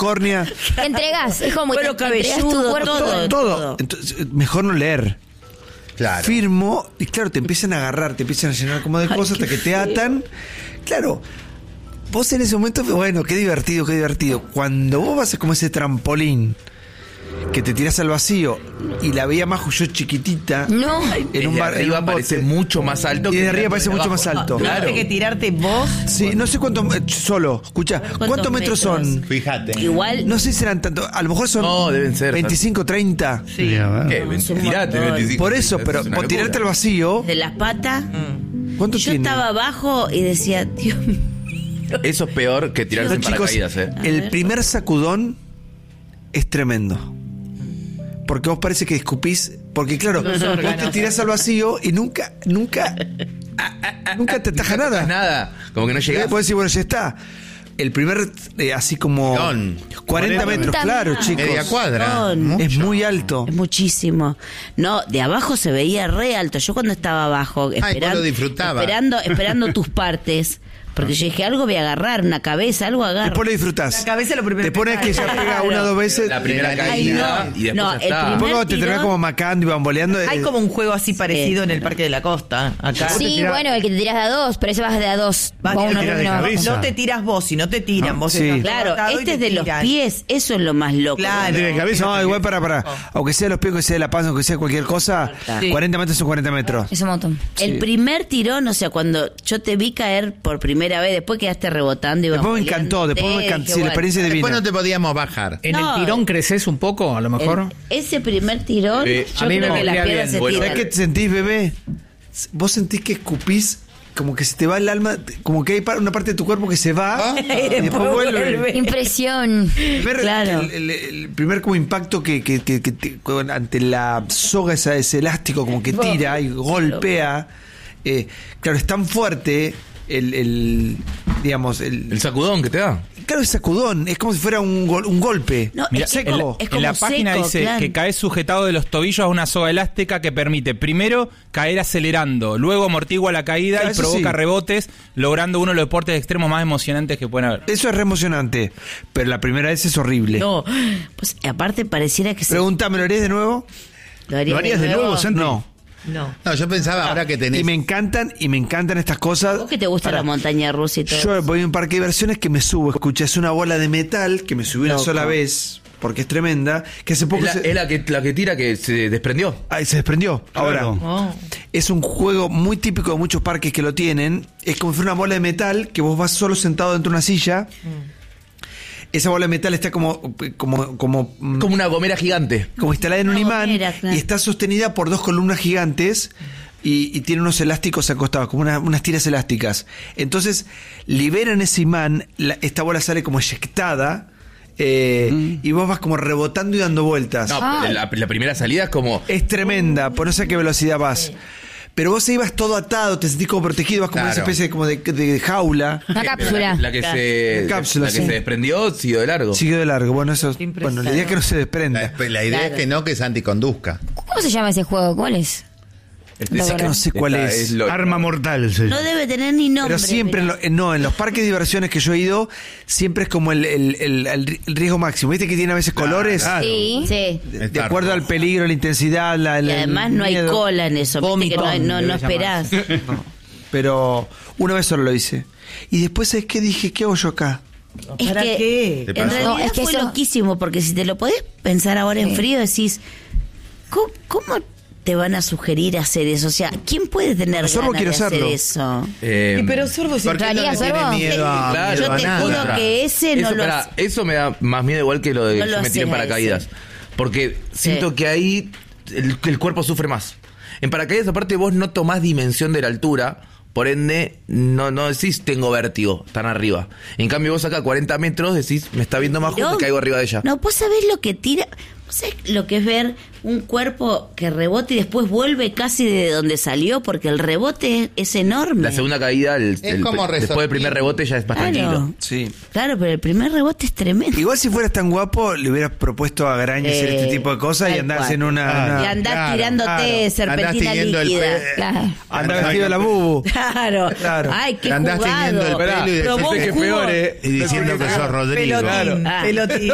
córnea. Te entregás, es como Cuero que te entregás tu cabelludo, cuerpo. Todo. Entonces, mejor no leer. Claro. Firmo, y claro, te empiezan a agarrar, te empiezan a llenar como de cosas hasta que te atan. Claro, vos en ese momento, bueno, qué divertido. Cuando vos vas a como ese trampolín que te tirás al vacío y la veía más yo chiquitita. No. En un bar, arriba en un parece bote. mucho más alto. Y de arriba el parece mucho abajo. más alto. Claro. Tienes que tirarte vos. Sí, no sé cuánto, solo, escucha, ¿cuántos metros son? Fíjate. Igual. No sé si serán tanto, a lo mejor son No, deben ser 25, 30. Sí. ¿Qué? Tirate, 25. Por eso, pero Es una por tirarte al locura. vacío, De las patas. ¿cuánto Yo tiene? estaba abajo y decía, Dios mío. Eso es peor que tirarse No, en chicos, paracaídas, el primer sacudón es tremendo. Porque vos parece que escupís. Porque claro, vos te tirás al vacío y nunca te ataja No nada. nada. Como que no llegás. Podés decir, bueno, ya está. El primer, así como Guión. 40 metros, claro, chicos. Media cuadra. Guión. Es muy alto. Es muchísimo. No, de abajo se veía re alto. Yo cuando estaba abajo, vos lo disfrutabas. esperando tus partes, porque yo dije, algo voy a agarrar, una cabeza, algo agarro. Después lo disfrutás. La cabeza es lo primero Te pones que ya pega una o dos veces. La primera Ay, caída no. y después No, ya el está. Después primer cuando te terminás tirón- como macando y bamboleando. Hay como un juego así parecido en el Parque de la Costa. Acá. Sí, bueno, el que te tirás de a dos, pero ese vas de a dos. Vas Con que uno, te tiras de uno. cabeza. No te tiras vos, si no te tiran. Vos Sí. estás Claro, levantado y este es te de los tiran. pies, eso es lo más loco. Claro. De cabeza. No, igual para. Aunque sea los pies, aunque sea la panza, aunque sea cualquier cosa, Sí. 40 metros son 40 metros. Es un montón. El primer tirón, o sea, cuando yo te vi caer por primera vez, después quedaste rebotando y Después me encantó, después me encantó. Sí, la experiencia es Después divina. no te podíamos bajar. ¿En No, el tirón creces un poco, a lo mejor? Ese primer tirón, yo a mí creo me que las vendría piernas bien. se Bueno, tiran. ¿Sabes qué te sentís, bebé? Vos sentís que escupís, como que se te va el alma, como que hay una parte de tu cuerpo que se va y después vuelve. Impresión. Claro. El primer como impacto ante la soga ese elástico como que tira y golpea. Claro, es tan fuerte digamos, El sacudón que te da. claro, el sacudón, es como si fuera un golpe. No, Mirá, es que seco. es como en la página seco, dice claro. que caes sujetado de los tobillos a una soga elástica que permite primero caer acelerando, luego amortigua la caída Claro, y eso provoca sí. rebotes, logrando uno de los deportes extremos más emocionantes que pueden haber. Eso es re emocionante, pero la primera vez es horrible. No, pues aparte pareciera que se... Pregúntame, ¿lo harías de nuevo? ¿Lo harías ¿Lo harías de nuevo, Santi? No. No. No, yo pensaba ahora que tenés. Y me encantan estas cosas. ¿Vos que te gusta la montaña rusa y todo? Yo voy a un parque de diversiones que me subo, escuché, es una bola de metal que me subí una Loco. sola vez, porque es tremenda, que hace poco Es la que tira que se desprendió. Ay, se desprendió. Ahora, Claro. es un juego muy típico de muchos parques que lo tienen. Es como si fuera una bola de metal que vos vas solo sentado dentro de una silla. Esa bola de metal está como Como una gomera gigante. instalada en un Una imán gomera, claro. y está sostenida por dos columnas gigantes y tiene unos elásticos acostados, como unas tiras elásticas. Entonces liberan ese imán, esta bola sale como eyectada y vos vas como rebotando y dando vueltas. No, la primera salida es como. Es tremenda, por no sé a qué velocidad vas. Pero vos ibas todo atado, te sentís como protegido, vas como Claro. una especie como de jaula. Una cápsula. La que se. Cápsula, la que sí. se desprendió siguió de largo. Sigue de largo. Bueno, eso. Impresionante. Bueno, la idea es que no se desprenda. La idea Claro. es que no, que Santi conduzca. ¿Cómo se llama ese juego? ¿Cuál es? Esa que no sé cuál es. Arma mortal. Se No debe tener ni nombre. Pero siempre, mirá. en los parques de diversiones que yo he ido, siempre es como el riesgo máximo. ¿Viste que tiene a veces colores? Claro. Sí. Sí. De acuerdo al peligro, la intensidad, Y además no hay cola en eso. Viste que no esperás. Pero una vez solo lo hice. Y después, ¿sabes qué dije? ¿Qué hago yo acá? Es ¿Para que qué? ¿Te en pasó? realidad No, es que fue eso- loquísimo, porque si te lo podés pensar ahora en frío, decís, ¿cómo te van a sugerir hacer eso? O sea, ¿quién puede tener Pero Sorbo ganas de quiere hacer hacerlo. eso? Y pero Sorbo sí. ¿Por qué no ¿Harías le tiene algo? miedo a, Claro, Yo te a juro nada? que ese no eso, lo pará, eso me da más miedo igual que lo de No que lo yo me tiré en haces a paracaídas. Porque siento que ahí el cuerpo sufre más. En paracaídas, aparte, vos no tomás dimensión de la altura. Por ende, no decís tengo vértigo tan arriba. En cambio, vos acá a 40 metros decís me está viendo más No, justo, caigo arriba de ella. No, vos sabés lo que tira. ¿Vos sabés lo que es ver un cuerpo que rebota y después vuelve casi de donde salió? Porque el rebote es enorme. La segunda caída, como después del primer rebote ya es más tranquilo. Claro. Sí. Claro, pero el primer rebote es tremendo. Igual si fueras tan guapo, le hubieras propuesto a Graña hacer este tipo de cosas y tal andás cual. en una... Y andás tirándote serpentina Andás teniendo el líquida. pe- Claro. Andás vestido de la bubu. Claro. Claro. Ay, qué Andás jugado. teniendo el pelo y Probó decís un que jugo. peor, y diciendo que sos Rodrigo. Pelotín. Ah. Pelotín.